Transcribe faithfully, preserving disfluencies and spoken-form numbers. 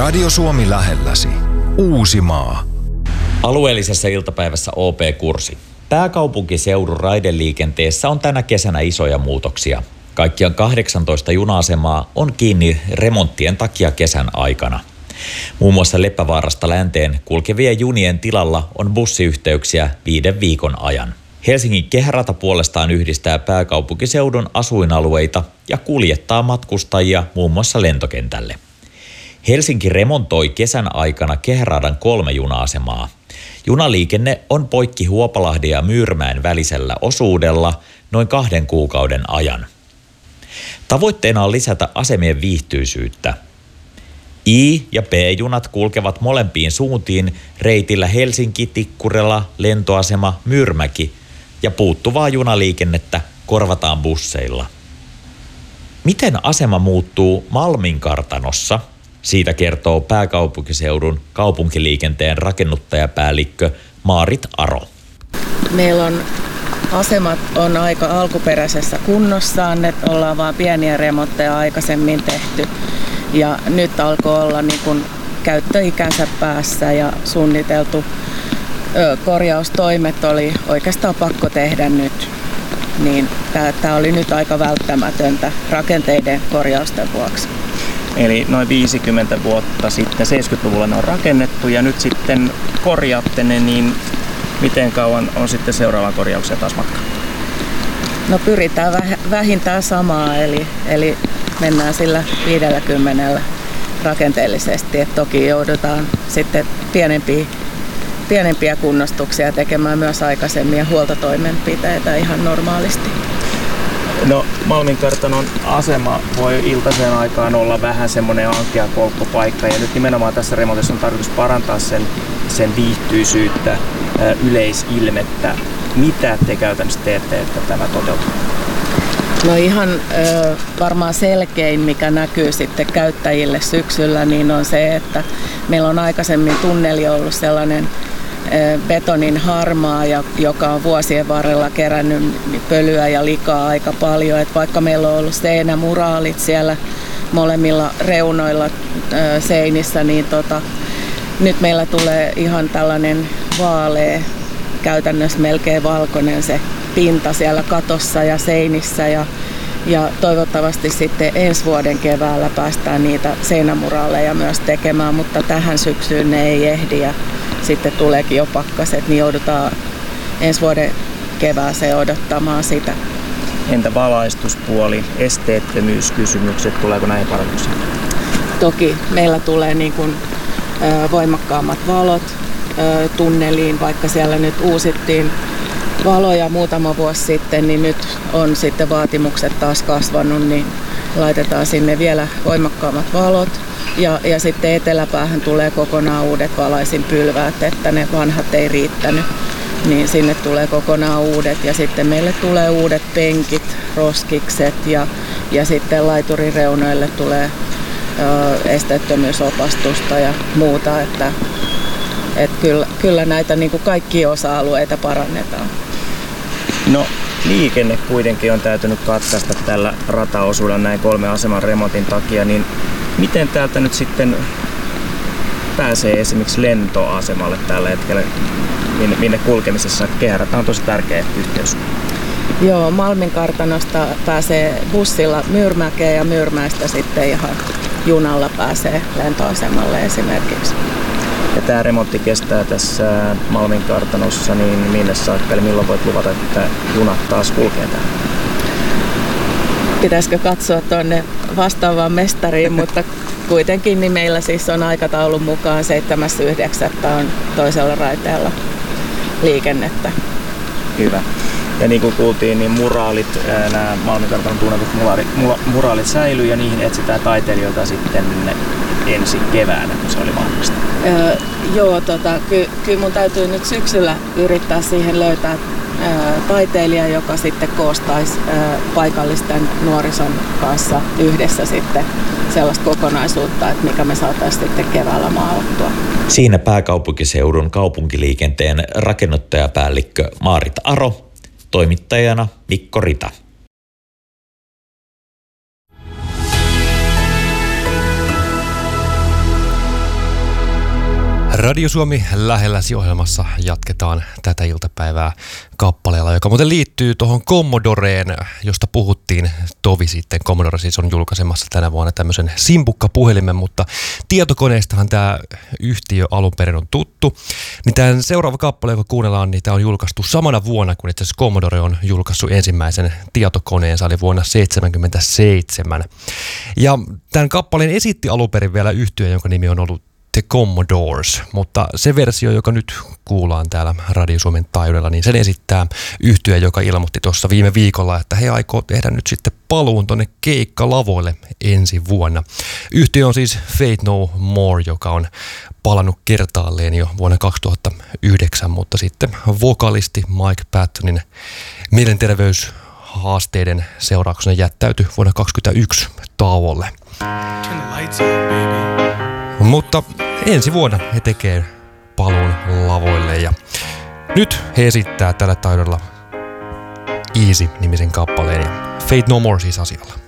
Radio Suomi lähelläsi. Uusimaa. Alueellisessa iltapäivässä O P-kurssi. Pääkaupunkiseudun raideliikenteessä on tänä kesänä isoja muutoksia. Kaikkiaan kahdeksantoista juna-asemaa on kiinni remonttien takia kesän aikana. Muun muassa Leppävaarasta länteen kulkevien junien tilalla on bussiyhteyksiä viiden viikon ajan. Helsingin kehärata puolestaan yhdistää pääkaupunkiseudun asuinalueita ja kuljettaa matkustajia muun muassa lentokentälle. Helsinki remontoi kesän aikana kehäradan kolme juna-asemaa. Junaliikenne on poikki Huopalahden ja Myyrmäen välisellä osuudella noin kahden kuukauden ajan. Tavoitteena on lisätä asemien viihtyisyyttä. I- ja B-junat kulkevat molempiin suuntiin reitillä Helsinki-Tikkurila, lentoasema, Myyrmäki ja puuttuvaa junaliikennettä korvataan busseilla. Miten asema muuttuu Malmin kartanossa? Siitä kertoo pääkaupunkiseudun kaupunkiliikenteen rakennuttajapäällikkö Maarit Aro. Meillä on asemat on aika alkuperäisessä kunnossaan, että ollaan vaan pieniä remontteja aikaisemmin tehty. Ja nyt alkoi olla niin kuin käyttöikänsä päässä ja suunniteltu ö, korjaustoimet oli oikeastaan pakko tehdä nyt. Niin tämä oli nyt aika välttämätöntä rakenteiden korjausten vuoksi. Eli noin viisikymmentä vuotta sitten, seitsemänkymmentäluvulla ne on rakennettu ja nyt sitten korjaatte ne, niin miten kauan on sitten seuraavaan korjaukseen taas matka? No pyritään vähintään samaa, eli, eli mennään sillä viidelläkymmenellä rakenteellisesti. Et toki joudutaan sitten pienempiä, pienempiä kunnostuksia tekemään myös aikaisemmin ja huoltotoimenpiteitä ihan normaalisti. No Malmin kartanon asema voi iltaisen aikaan olla vähän semmoinen ankea kolkkopaikka ja nyt nimenomaan tässä remontissa on tarkoitus parantaa sen, sen viihtyisyyttä, yleisilmettä. Mitä te käytännössä teette, että tämä toteutuu? No ihan ö, varmaan selkein, mikä näkyy sitten käyttäjille syksyllä, niin on se, että meillä on aikaisemmin tunneli ollut sellainen ö, betonin harmaa, joka on vuosien varrella kerännyt pölyä ja likaa aika paljon. Et vaikka meillä on ollut seinämuraalit siellä molemmilla reunoilla ö, seinissä, niin tota, nyt meillä tulee ihan tällainen vaalea, käytännössä melkein valkoinen se pinta siellä katossa ja seinissä ja, ja toivottavasti sitten ensi vuoden keväällä päästään niitä seinämuraaleja myös tekemään, mutta tähän syksyyn ne ei ehdi ja sitten tuleekin jo pakkaset, niin joudutaan ensi vuoden kevääseen odottamaan sitä. Entä valaistuspuoli, esteettömyyskysymykset, tuleeko näihin parannuksia? Toki meillä tulee niin kuin, ö, voimakkaammat valot ö, tunneliin, vaikka siellä nyt uusittiin valoja muutama vuosi sitten, niin nyt on sitten vaatimukset taas kasvanut, niin laitetaan sinne vielä voimakkaammat valot. Ja, ja sitten eteläpäähän tulee kokonaan uudet valaisinpylväät, että ne vanhat ei riittänyt, niin sinne tulee kokonaan uudet. Ja sitten meille tulee uudet penkit, roskikset ja, ja sitten laiturin reunoille tulee ö, esteettömyysopastusta ja muuta, että et kyllä, kyllä näitä niin kuin kaikkia osa-alueita parannetaan. No liikenne kuitenkin on täytynyt katkaista tällä rataosuudella näin kolme aseman remontin takia, niin miten täältä nyt sitten pääsee esimerkiksi lentoasemalle tällä hetkellä, minne, minne kulkemisessa kehärata on tosi tärkeä yhteys? Joo, Malmin kartanosta pääsee bussilla Myyrmäkeen ja Myyrmäestä sitten ihan junalla pääsee lentoasemalle esimerkiksi. Ja tämä remontti kestää tässä Malmin kartanossa, niin minne saakka, eli milloin voit luvata, että junat taas kulkee täällä? Pitäisikö katsoa tuonne vastaavaan mestariin, mutta kuitenkin niin meillä siis on aikataulun mukaan seitsemäs yhdeksättä on toisella raiteella liikennettä. Hyvä. Ja niin kuin kuultiin, niin muraalit, nämä Malmin kartanon tunnetut muraalit säilyy ja niihin etsitään taiteilijoita sitten ensi keväänä, kun se oli mahdollista. Öö, joo, tota, ky, kyllä mun täytyy nyt syksyllä yrittää siihen löytää ää, taiteilija, joka sitten koostaisi ää, paikallisten nuorison kanssa yhdessä sitten sellaista kokonaisuutta, että mikä me saataisiin sitten keväällä maalattua. Siinä pääkaupunkiseudun kaupunkiliikenteen rakennuttajapäällikkö Maarit Aro, toimittajana Mikko Rita. Radio Suomi lähelläsi -ohjelmassa jatketaan tätä iltapäivää kappaleella, joka muuten liittyy tuohon Commodoreen, josta puhuttiin tovi sitten. Commodore siis on julkaisemassa tänä vuonna tämmöisen simpukkapuhelimen, mutta tietokoneestahan tämä yhtiö alun perin on tuttu. Niin tämän seuraava kappale, joka kuunnellaan, niin tämä on julkaistu samana vuonna, kun itse asiassa Commodore on julkaissut ensimmäisen tietokoneensa, eli vuonna seitsemänkymmentäseitsemän. Ja tämän kappaleen esitti alun perin vielä yhtiö, jonka nimi on ollut The Commodores, mutta se versio, joka nyt kuullaan täällä Radio Suomen taajuudella, niin sen esittää yhtye, joka ilmoitti tuossa viime viikolla, että he aikoo tehdä nyt sitten paluun tonne keikkalavoille ensi vuonna. Yhtye on siis Faith No More, joka on palannut kertaalleen jo vuonna kaksituhattayhdeksän, mutta sitten vokalisti Mike Pattonin mielenterveyshaasteiden seurauksena jättäytyi vuonna kaksituhattakaksikymmentäyksi tauolle. Mutta ensi vuonna he tekee paluun lavoille ja nyt he esittää tällä taidolla Easy-nimisen kappaleen ja Faith No More siis asialla.